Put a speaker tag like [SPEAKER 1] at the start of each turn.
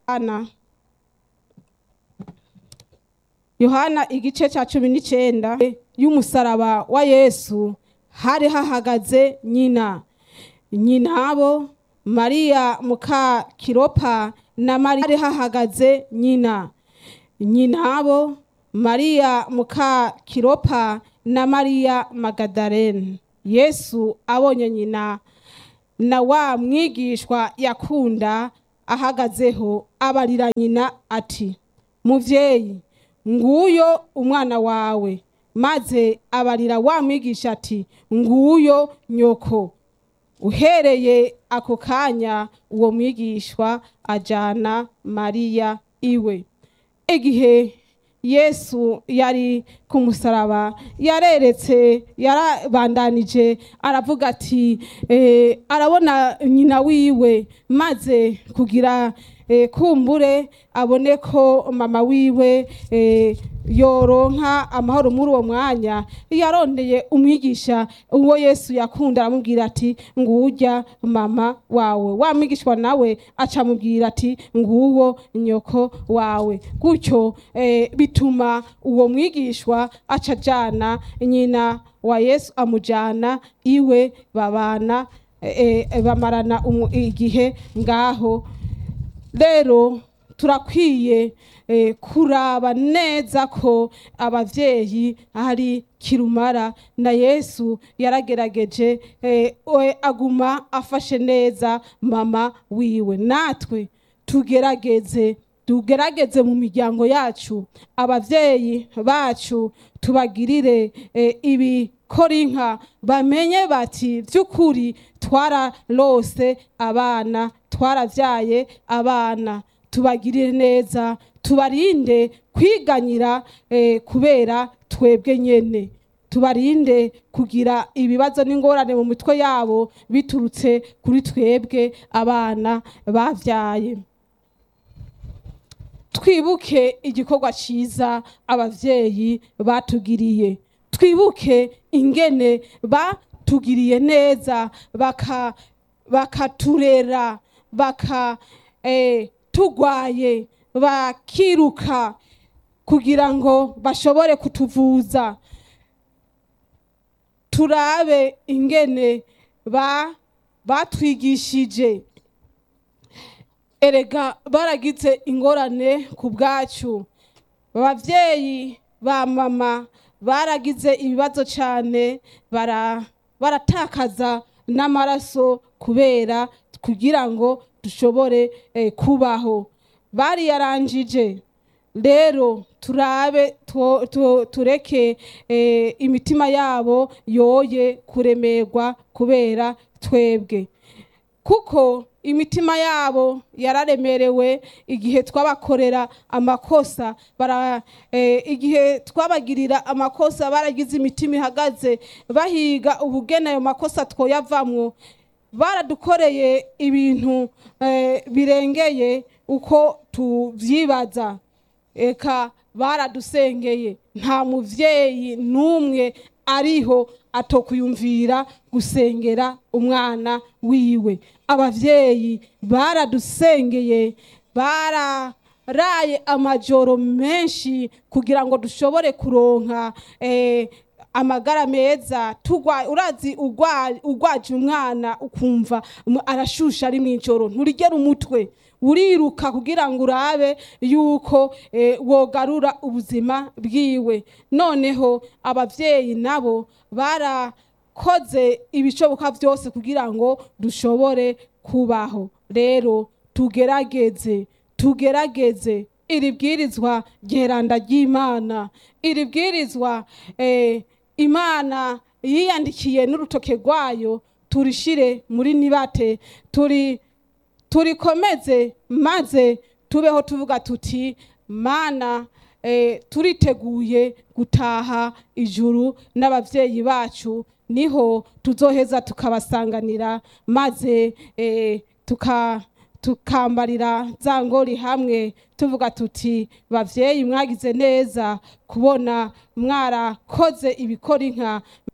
[SPEAKER 1] Yohana igice cya 19 y'umusaraba wa Yesu hari hahagaze nyinabo Mariya muka Kilopa na Mariya hari hahagaze nyinabo Mariya muka Kilopa na Mariya Magadalene. Yesu abonye nyina na wa mwigishwa yakunda ahagazeho abarira nyina ati, muvyeyi, nguyo umwana wawe. Maze abarira wa mwigisha ati, nguyo nyoko. Uhereye ako kanya uwo mwigishwa ajana Mariya iwe. Igihe Yesu yari ku musaraba yarabandanije aravuga ati arabona nyina wiwe, maze kugira kumbure abone ko mama wiwe yoronka amahoro muri uwo mwanya, yarondeye umwigisha uwo Yesu yakunda aramubwira ati, ngurya mama wawe. Wa mwigishwa nawe acamubwira ati, nguwo nyoko wawe. Gutyo bituma uwo mwigishwa acajana nyina wa Yesu amujana iwe, babana bamarana igihe ngaho. Rero turakwiye kuraba neza ko abavyeyi ari kirumara, na Yesu yaragerageje aguma afashe neza mama wiwe. Natwe tugerageze mu miryango yacu, abavyeyi bacu tubagirire ibikorinka, bamenye bati vy'ukuri twararose abana, twaravyaye abana. Tubagirire neza, tubarinde kwiganyira kubera twebwe nyene, tubarinde kugira ibibazo n'ingorane mu mitwe yabo biturutse kuri twebwe abana bavyaye. Twibuke igikorwa ciza abavyeyi batugiriye, twibuke ingene batugiriye neza bakaturera, tugwaye bakiruka kugira ngo bashobore kutuvuza. Turabe ingene batwigishije, erega baragize ingorane ku bwacu. Abavyeyi ba mama baragize ibibazo cyane, baratakaza n'amaraso kubera kugira ngo dushobore kubaho. Bari yaranjije. Rero turabe tureke imitima yabo yoye kuremerwa kubera twebwe, kuko imitima yabo yararemerewe igihe twabakorera amakosa. Igihe twabagirira amakosa baragize imitima ihagaze, bahiga ubugene ayo makosa twoyavamwo. Baradukoreye ibintu birengeye uko tuvyibaza. Eka baradusengeye. Nta muvyeyi numwe ariho atokuyumvira gusengera umwana wiwe. Abavyeyi baradusengeye, bararaye amajoro menshi kugira ngo dushobore kuronka amagara meza. Urazi ugwaje umwana ukumva arashusha ari mw'ijoro, nturigera umutwe, uriruka kugira ngo urabe yuko wogarura ubuzima bwiwe. Noneho abavyeyi nabo barakoze ibishoboka byose kugira ngo dushobore kubaho. Rero tugerageze iri bwirizwa geranda ry'Imana, iri bwirizwa Imana yiyandikiye n'urutoke rwayo, turishire muri nibate, turikomeze, maze tubeho tuvuga tuti, Mana turiteguye gutaha ijuru n'abavyeyi bacu, niho tuzoheza tukabasanganira, maze tukambarira za ngori hamwe tuvuga tuti, bavyeyi mwagize neza kubona mwarakoze ibikorinka